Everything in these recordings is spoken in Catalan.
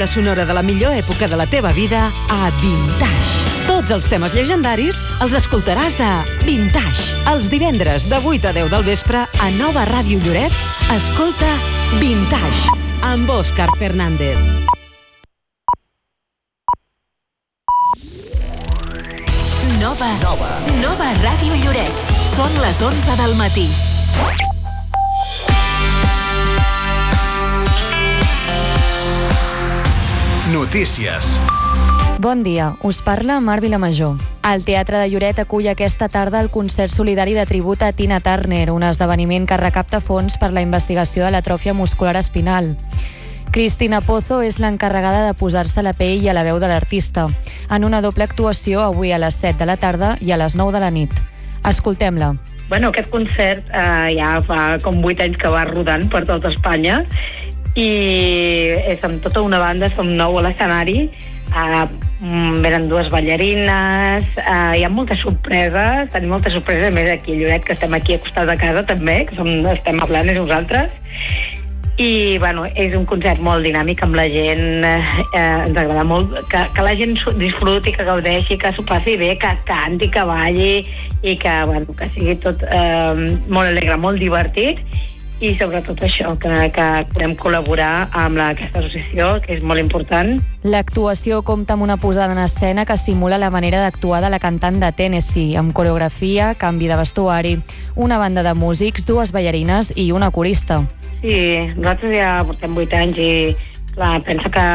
banda sonora de la millor època de la teva vida a Vintage. Tots els temes llegendaris els escoltaràs a Vintage. Els divendres de 8 a 10 del vespre a Nova Ràdio Lloret, escolta Vintage amb Òscar Fernández. Nova Ràdio Lloret. Són les 11 del matí. Notícies. Bon dia, us parla Mar Vilamajor. El Teatre de Lloret acull aquesta tarda el concert solidari de tribut a Tina Turner, un esdeveniment que recapta fons per la investigació de l'atròfia muscular espinal. Cristina Pozo és l'encarregada de posar-se a la pell i a la veu de l'artista, en una doble actuació avui a les 7 de la tarda i a les 9 de la nit. Escoltem-la. Bueno, aquest concert ja fa com 8 anys que va rodant per tot Espanya i és amb tota una banda, som 9 a l'escenari, venen 2 ballarines, hi ha moltes sorpreses, tenim moltes sorpreses, a més aquí a Lloret, que estem aquí a costat de casa també, que estem a Blanes nosaltres. I bueno, és un concert molt dinàmic amb la gent, ens agrada molt que la gent disfruti, que gaudeixi, que s'ho passi bé, que canti, que balli i que sigui tot molt alegre, molt divertit i sobretot això, que podem col·laborar amb aquesta associació, que és molt important. L'actuació compta amb una posada en escena que simula la manera d'actuar de la cantant de Tennessee, amb coreografia, canvi de vestuari, una banda de músics, 2 ballarines i una corista. Sí, nosaltres ja portem 8 anys i clar, pensa que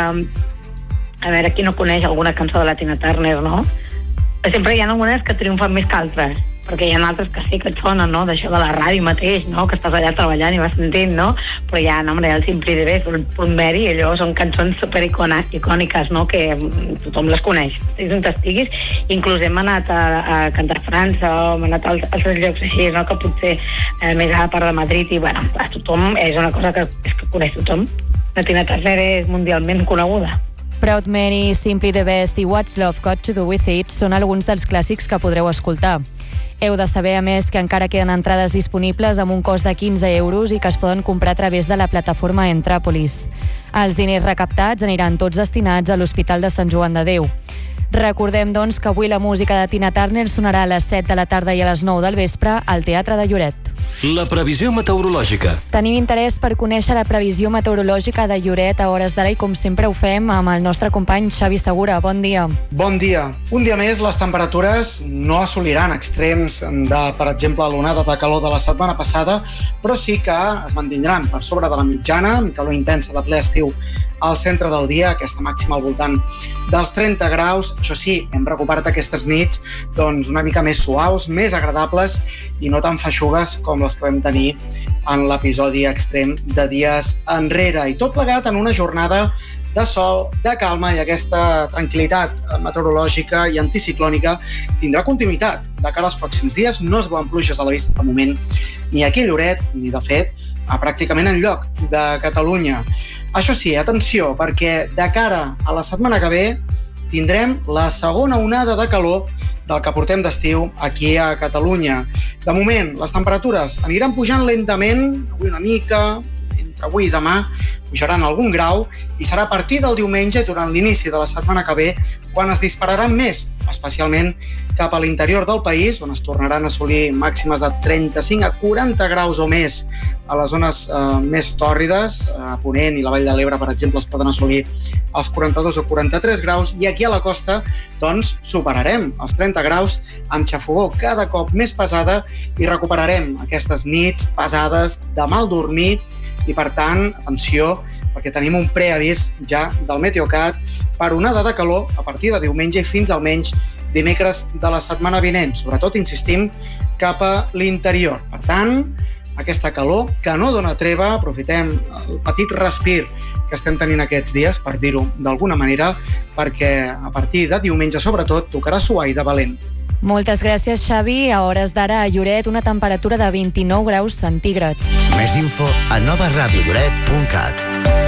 a veure qui no coneix alguna cançó de la Tina Turner, no? Sempre hi ha algunes que triomfen més que altres, perquè hi ha altres que sí que et sonen, no? D'això de la ràdio mateix, no? Que estàs allà treballant i vas sentint, no? Però hi ha, no, el Simply the Best, el Punt Mary, allò són cançons supericòniques, no? Que tothom les coneix, estiguis on estiguis. Inclús hem anat a cantar a França o hem anat a altres llocs així, no? Que potser més a la part de Madrid i, bueno, a tothom és una cosa que coneix tothom. La Tina Turner és mundialment coneguda. Proud Mary, Simply the Best i What's Love Got to Do With It són alguns dels clàssics que podreu escoltar. Heu de saber, a més, que encara queden entrades disponibles amb un cost de 15 euros i que es poden comprar a través de la plataforma Entràpolis. Els diners recaptats aniran tots destinats a l'Hospital de Sant Joan de Déu. Recordem, doncs, que avui la música de Tina Turner sonarà a les 7 de la tarda i a les 9 del vespre al Teatre de Lloret. La previsió meteorològica. Tenim interès per conèixer la previsió meteorològica de Lloret a hores d'ara i com sempre ho fem amb el nostre company Xavi Segura. Bon dia. Bon dia. Un dia més les temperatures no assoliran extrems de, per exemple, l'onada de calor de la setmana passada, però sí que es mantindran per sobre de la mitjana, amb calor intensa de ple estiu al centre del dia, aquesta màxima al voltant dels 30 graus. Això sí, hem recuperat aquestes nits doncs, una mica més suaus, més agradables i no tan feixugues com les que vam tenir en l'episodi extrem de dies enrere. I tot plegat en una jornada de sol, de calma, i aquesta tranquil·litat meteorològica i anticiclònica tindrà continuïtat. De cara als pròxims dies no es veuen pluges a la vista de moment, ni aquí a Lloret, ni de fet pràcticament enlloc de Catalunya. Això sí, atenció, perquè de cara a la setmana que ve tindrem la segona onada de calor del que portem d'estiu aquí a Catalunya. De moment, les temperatures aniran pujant lentament, avui una mica, entre avui i demà pujaran algun grau i serà a partir del diumenge, durant l'inici de la setmana que ve, quan es dispararan més, especialment cap a l'interior del país, on es tornaran a assolir màximes de 35 a 40 graus o més a les zones més tòrrides, a Ponent i la Vall de l'Ebre, per exemple, es poden assolir els 42 o 43 graus, i aquí a la costa doncs superarem els 30 graus amb xafogó cada cop més pesada i recuperarem aquestes nits pesades de mal dormir. I per tant, atenció, perquè tenim un preavís ja del Meteocat per onada de calor a partir de diumenge i fins almenys dimecres de la setmana vinent, sobretot, insistim, cap a l'interior. Per tant, aquesta calor que no dona treva, aprofitem el petit respir que estem tenint aquests dies, per dir-ho d'alguna manera, perquè a partir de diumenge, sobretot, tocarà suar i de valent. Moltes gràcies, Xavi. A hores d'ara a Lloret una temperatura de 29 graus centígrads. Més info a novaradiolloret.cat.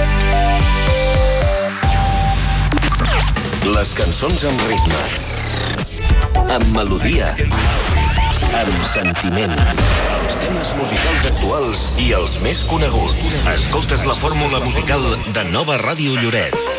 Les cançons amb ritme, amb melodia, amb sentiment. Els temes musicals actuals i els més coneguts. Escoltes la fórmula musical de Nova Ràdio Lloret.